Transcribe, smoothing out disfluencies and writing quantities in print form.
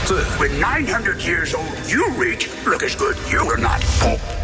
With 900 years old, you, Reach, look as good you are not.